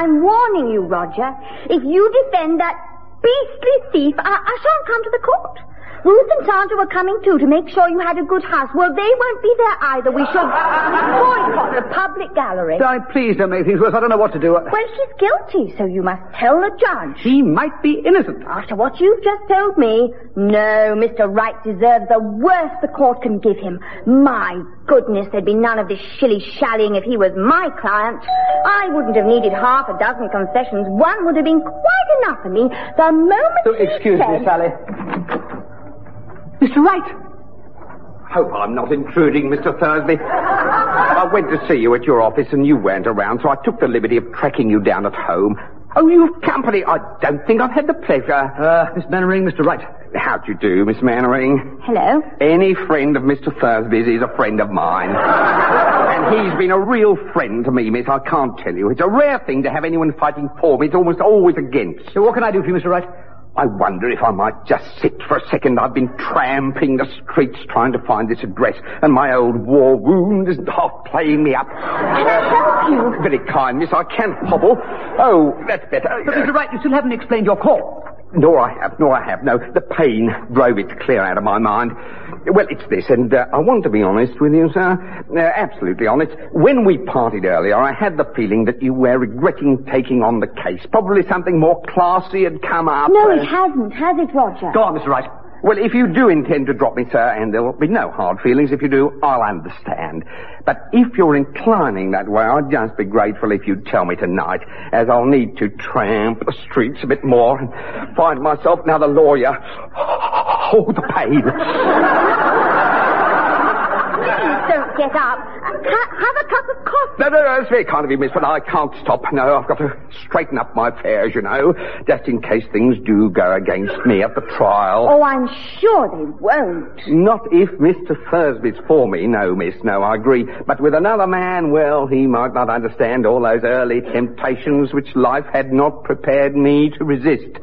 I'm warning you, Roger. If you defend that beastly thief, I shan't come to the court. Ruth and Sandra were coming too to make sure you had a good house. Well, they won't be there either. We shall boycott the public gallery. Darling, please don't make things worse. I don't know what to do. Well, she's guilty, so you must tell the judge. She might be innocent. After what you've just told me, no, Mr. Wright deserves the worst the court can give him. My goodness, there'd be none of this shilly-shallying if he was my client. I wouldn't have needed half a dozen concessions. One would have been quite enough for me. The moment Excuse me, Sally. Mr. Wright! Hope I'm not intruding, Mr. Thursby. I went to see you at your office and you weren't around, so I took the liberty of tracking you down at home. Oh, you've company. I don't think I've had the pleasure. Miss Mannering, Mr. Wright. How do you do, Miss Mannering? Hello. Any friend of Mr. Thursby's is a friend of mine. And he's been a real friend to me, miss. I can't tell you. It's a rare thing to have anyone fighting for me. It's almost always against. So what can I do for you, Mr. Wright? I wonder if I might just sit for a second. I've been tramping the streets trying to find this address, and my old war wound is half playing me up. Can I help you? Very kind, miss. I can't hobble. Oh, that's better. But, Mr. Wright, you still haven't explained your call. Nor I have. No. The pain drove it clear out of my mind. Well, it's this, and I want to be honest with you, sir. Absolutely honest. When we parted earlier, I had the feeling that you were regretting taking on the case. Probably something more classy had come up. No, it hasn't, has it, Roger? Go on, Mr. Wright. Well, if you do intend to drop me, sir, and there will be no hard feelings if you do, I'll understand. But if you're inclining that way, I'd just be grateful if you'd tell me tonight, as I'll need to tramp the streets a bit more and find myself another lawyer. Oh, the pain. Please don't get up. Have a cup of coffee. No, it's very kind of you, miss, but I can't stop. No, I've got to straighten up my affairs, you know, just in case things do go against me at the trial. Oh, I'm sure they won't. Not if Mr. Thursby's for me. No, miss, no, I agree. But with another man, well, he might not understand all those early temptations which life had not prepared me to resist.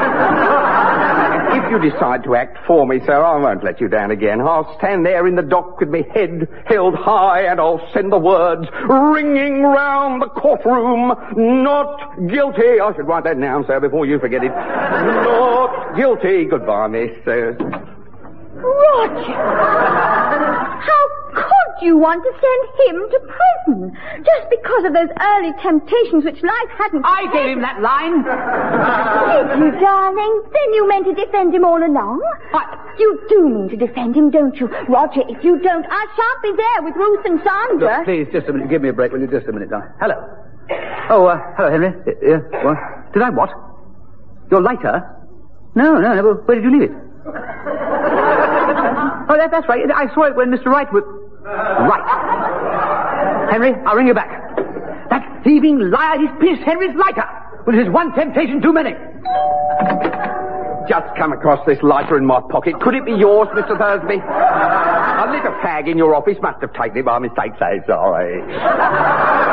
If you decide to act for me, sir, I won't let you down again. I'll stand there in the dock with my head held high, and I'll send the words ringing round the courtroom. Not guilty. I should write that down, sir, before you forget it. Not guilty. Goodbye, miss. Roger! How could you want to send him to prison? Just because of those early temptations which life hadn't... I gave him that line. Did you, darling? Then you meant to defend him all along? You do mean to defend him, don't you? Roger, if you don't, I shan't be there with Ruth and Sandra. Look, please, just a minute. Give me a break, will you? Just a minute, darling. Hello. Oh, hello, Henry. What? Did I what? Your lighter? No. Well, where did you leave it? Oh, that's right. I saw it when Mr. Wright was... Right. Henry, I'll ring you back. That thieving liar, he's pierced Henry's lighter. Well, it is one temptation too many. Just come across this lighter in my pocket. Could it be yours, Mr. Thursby? I lit a fag in your office. Must have taken it by mistake. Say sorry.